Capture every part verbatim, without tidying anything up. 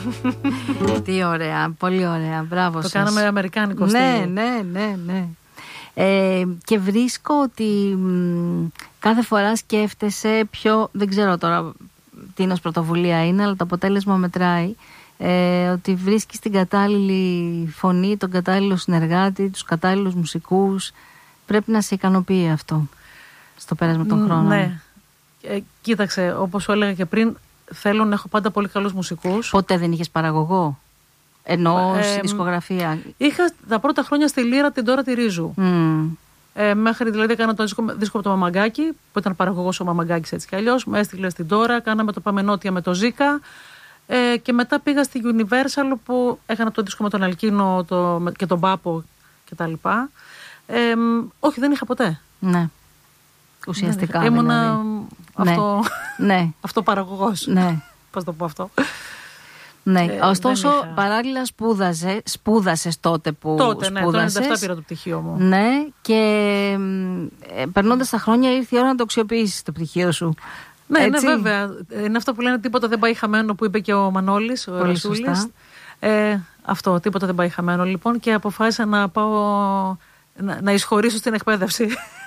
Τι ωραία, πολύ ωραία. Μπράβο το σας. Το κάναμε αμερικάνικο στυλ. Ναι, ναι, ναι, ναι. Ε, και βρίσκω ότι μ, κάθε φορά σκέφτεσαι πιο, δεν ξέρω τώρα τι είναι ως πρωτοβουλία είναι, αλλά το αποτέλεσμα μετράει, ε, ότι βρίσκεις την κατάλληλη φωνή, τον κατάλληλο συνεργάτη, τους κατάλληλους μουσικούς. Πρέπει να σε ικανοποιεί αυτό στο πέρασμα των χρόνων. Ναι. Ε, κοίταξε, όπως σου έλεγα και πριν, θέλω να έχω πάντα πολύ καλούς μουσικούς. Ποτέ δεν είχες παραγωγό? Ενώ ε, στη δισκογραφία. Είχα τα πρώτα χρόνια στη Λύρα την Τώρα τη Ρίζου. Mm. Ε, μέχρι δηλαδή έκανα το δίσκο, δίσκο από το Μαμαγκάκι, που ήταν παραγωγός ο Μαμαγκάκης έτσι κι αλλιώς. Με έστειλε στην Τώρα, κάναμε το Πάμε Νότια με το Ζίκα. Ε, και μετά πήγα στη Universal που έκανα το δίσκο με τον Αλκίνο το, και τον Πάπο κτλ. Ε, όχι, δεν είχα ποτέ. Ναι. Ουσιαστικά. Ήμουνα δηλαδή. αυτό, ναι. αυτοπαραγωγός. Ναι. Πώς το πω αυτό. Ναι, ε, ωστόσο είχα... παράλληλα σπούδαζε, σπούδασες τότε που τότε, σπούδασες. Ναι, το ενενήντα επτά πήρα το πτυχίο μου. Ναι, και ε, περνώντας τα χρόνια ήρθε η ώρα να το αξιοποιήσεις το πτυχίο σου. Ναι, έτσι? ναι, βέβαια. Είναι αυτό που λένε τίποτα δεν πάει χαμένο που είπε και ο Μανώλης, ο Ρασούλης. Ε, αυτό, τίποτα δεν πάει χαμένο λοιπόν και αποφάσισα να πάω να, να εισχωρήσω στην εκπαίδευση.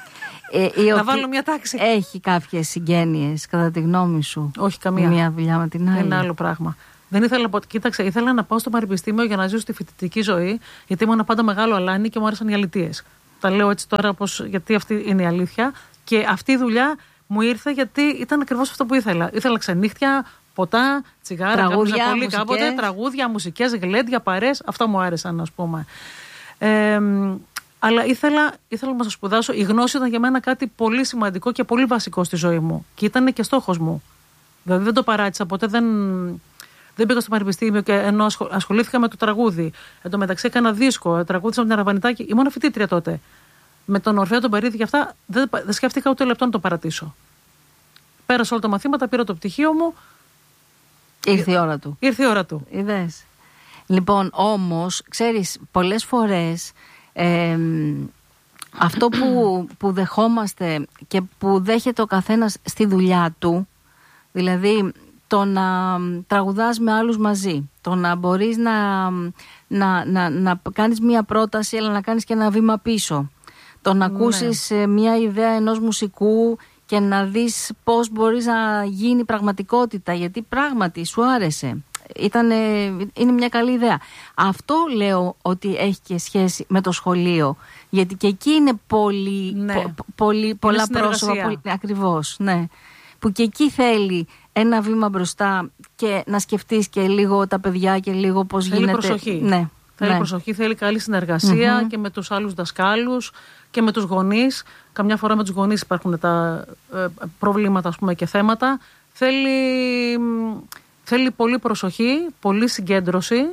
Ε, να βάλω μια τάξη. Έχει κάποιες συγγένειες κατά τη γνώμη σου? Όχι καμία. Μια δουλειά με την άλλη. Είναι άλλο πράγμα. Δεν ήθελα, κοίταξε, ήθελα να πάω στο πανεπιστήμιο για να ζήσω στη φοιτητική ζωή, γιατί ήμουν πάντα μεγάλο αλάνι και μου άρεσαν οι αλητείες. Τα λέω έτσι τώρα πως, γιατί αυτή είναι η αλήθεια. Και αυτή η δουλειά μου ήρθε γιατί ήταν ακριβώς αυτό που ήθελα. Ήθελα ξενύχτια, ποτά, τσιγάρα, τραγούδια, πολύ κάποτε, τραγούδια, μουσικές, γλέντια, παρές. Αυτά μου άρεσαν, ας πούμε. Ε, αλλά ήθελα, ήθελα να σας σπουδάσω. Η γνώση ήταν για μένα κάτι πολύ σημαντικό και πολύ βασικό στη ζωή μου. Και ήταν και στόχος μου. Δηλαδή δεν το παράτησα ποτέ, δεν. Δεν πήγα στο πανεπιστήμιο και ενώ ασχολήθηκα με το τραγούδι. Εν τω μεταξύ έκανα δίσκο, τραγούδισα με την Αραβανιτάκη. Ήμουν φοιτήτρια τότε. Με τον Ορφαίο, τον Περίδη και αυτά, δεν, δεν σκέφτηκα ούτε λεπτό να το παρατήσω. Πέρασα όλα τα μαθήματα, πήρα το πτυχίο μου. Ήρθε η ώρα του. Ήρθε η ώρα του. Είδες. Λοιπόν, όμως, ξέρεις, πολλές φορές ε, αυτό που, που δεχόμαστε και που δέχεται ο καθένας στη δουλειά του, δηλαδή το να τραγουδάς με άλλους μαζί, το να μπορείς να, να, να, να κάνεις μία πρόταση αλλά να κάνεις και ένα βήμα πίσω, το να ακούσεις ναι. μία ιδέα ενός μουσικού και να δεις πώς μπορείς να γίνει πραγματικότητα, γιατί πράγματι σου άρεσε, Ήτανε, είναι μια καλή ιδέα. Αυτό λέω ότι έχει και σχέση με το σχολείο, γιατί και εκεί είναι πολύ, ναι. πο, πολύ, πολλά πρόσωπα, πολύ, ακριβώς, ναι, που και εκεί θέλει ένα βήμα μπροστά και να σκεφτείς και λίγο τα παιδιά και λίγο πώς θέλει γίνεται. Προσοχή. Ναι, θέλει ναι. προσοχή, θέλει καλή συνεργασία mm-hmm. και με τους άλλους δασκάλους και με τους γονείς. Καμιά φορά με τους γονείς υπάρχουν τα ε, προβλήματα, ας πούμε, και θέματα. Θέλει, θέλει πολύ προσοχή, πολύ συγκέντρωση.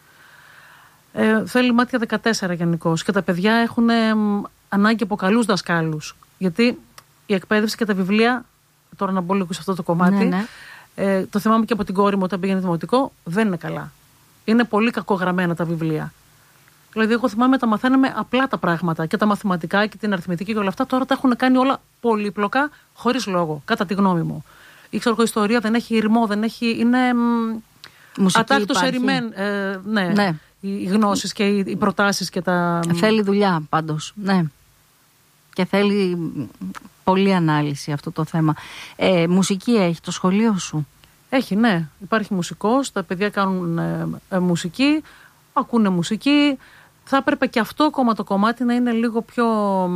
Ε, θέλει μάτια δεκατέσσερα γενικώς. Και τα παιδιά έχουν ε, ανάγκη από καλούς δασκάλους. Γιατί η εκπαίδευση και τα βιβλία, τώρα να μπω λίγο σε αυτό το κομμάτι, ναι, ναι. Ε, το θυμάμαι και από την κόρη μου όταν πήγαινε δημοτικό, δεν είναι καλά. Είναι πολύ κακογραμμένα τα βιβλία. Δηλαδή, εγώ θυμάμαι τα μαθαίναμε απλά τα πράγματα και τα μαθηματικά και την αριθμητική και όλα αυτά. Τώρα τα έχουν κάνει όλα πολύπλοκα, χωρίς λόγο, κατά τη γνώμη μου. Η ιστορία δεν έχει ρυθμό, δεν έχει. Είναι. Ατάκτος ερημέν. Ε, ναι, ναι. Οι γνώσεις και οι προτάσεις και τα. Θέλει δουλειά πάντως. Ναι. Και θέλει πολλή ανάλυση αυτό το θέμα. Ε, μουσική έχει το σχολείο σου? Έχει, ναι. Υπάρχει μουσικός, τα παιδιά κάνουν ε, ε, μουσική, ακούνε μουσική. Θα έπρεπε και αυτό ακόμα το κομμάτι να είναι λίγο πιο,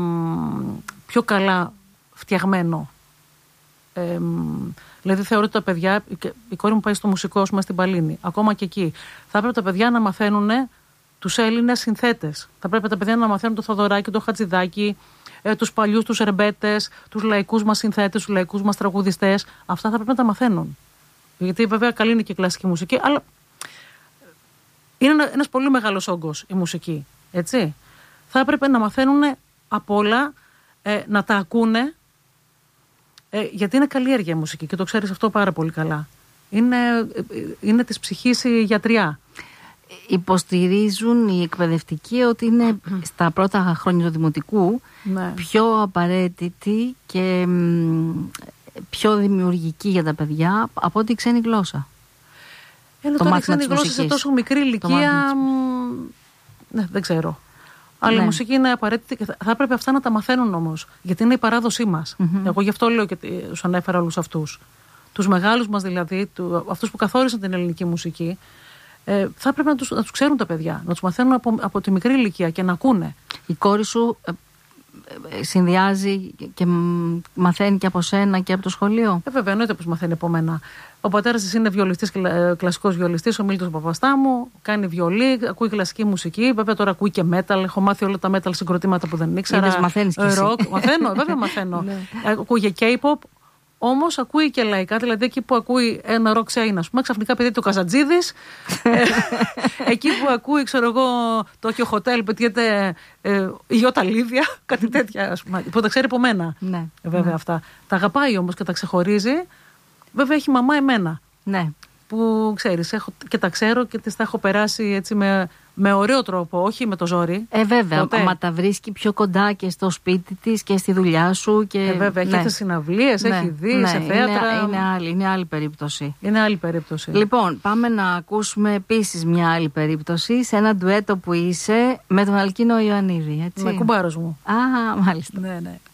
πιο καλά φτιαγμένο. Ε, δηλαδή θεωρώ ότι τα παιδιά, η κόρη μου πάει στο μουσικό, πούμε, στην Παλίνη, ακόμα και εκεί. Θα έπρεπε τα παιδιά να μαθαίνουν τους Έλληνες συνθέτες. Θα πρέπει τα παιδιά να μαθαίνουν το Θοδωράκι, το Χατζηδάκι, ε, τους παλιούς τους ρεμπέτες, τους λαϊκούς μας συνθέτες, τους λαϊκούς μας τραγουδιστές. Αυτά θα πρέπει να τα μαθαίνουν. Γιατί βέβαια καλή είναι και η κλασική μουσική, αλλά είναι ένα, ένας πολύ μεγάλος όγκος η μουσική. Έτσι. Θα έπρεπε να μαθαίνουν απ' όλα, ε, να τα ακούνε, ε, γιατί είναι καλλιέργεια η μουσική και το ξέρεις αυτό πάρα πολύ καλά. Είναι, είναι της ψυχής η γιατριά. Υποστηρίζουν οι εκπαιδευτικοί ότι είναι στα πρώτα χρόνια του δημοτικού, ναι, πιο απαραίτητη και πιο δημιουργική για τα παιδιά από ό,τι η ξένη γλώσσα. Είναι το τώρα μάθημα ξένη της γλώσσα σε μουσικής. τόσο μικρή ηλικία. Ναι, δεν ξέρω. Αλλά ναι. η μουσική είναι απαραίτητη και θα, θα έπρεπε αυτά να τα μαθαίνουν όμως. Γιατί είναι η παράδοσή μας. Mm-hmm. Εγώ γι' αυτό λέω και τους ανέφερα όλους αυτούς. Τους μεγάλους μας δηλαδή, του, αυτούς που καθόρισαν την ελληνική μουσική, ε, θα έπρεπε να τους, να τους ξέρουν τα παιδιά, να τους μαθαίνουν από, από τη μικρή ηλικία και να ακούνε. Η κόρη σου ε, ε, συνδυάζει και μαθαίνει και από σένα και από το σχολείο. Ε, βέβαια, εννοείται πως μαθαίνει από μένα. Ο πατέρας της είναι βιολιστής, κλασικός βιολιστής, ο Μίλτος Παπαστάμου, κάνει βιολί, ακούει κλασική μουσική. Βέβαια τώρα ακούει και metal. Έχω μάθει όλα τα metal συγκροτήματα που δεν ήξερα. Είδες, μαθαίνεις κι εσύ. Rock. Μαθαίνω, βέβαια μαθαίνω. Ακούγε K-pop. Όμως ακούει και λαϊκά, δηλαδή εκεί που ακούει ένα rock chain, ας πούμε, ξαφνικά πετύχει το Καζατζίδης. ε, εκεί που ακούει, ξέρω εγώ, το Tokyo Hotel, πετύχεται ε, η Ιώτα Λίδια, κάτι τέτοια, ας πούμε, που τα ξέρει από μένα. Ναι, βέβαια ναι. αυτά. Τα αγαπάει όμως και τα ξεχωρίζει. Βέβαια έχει μαμά εμένα. Ναι. Που ξέρεις, έχω, και τα ξέρω και τις τα έχω περάσει έτσι με, με ωραίο τρόπο, όχι με το ζόρι. Ε, βέβαια, ποτέ. Μα τα βρίσκει πιο κοντά και στο σπίτι της και στη δουλειά σου. Και... Ε, βέβαια, ναι. έχει συναυλίες, ναι. έχει δει ναι. σε θέατρα. Είναι, είναι, άλλη, είναι άλλη περίπτωση. Είναι άλλη περίπτωση. Λοιπόν, πάμε να ακούσουμε επίσης μια άλλη περίπτωση σε ένα ντουέτο που είσαι με τον Αλκίνο Ιωαννίδη. Έτσι. Με κουμπάρος μου. Α, μάλιστα. Ναι, ναι.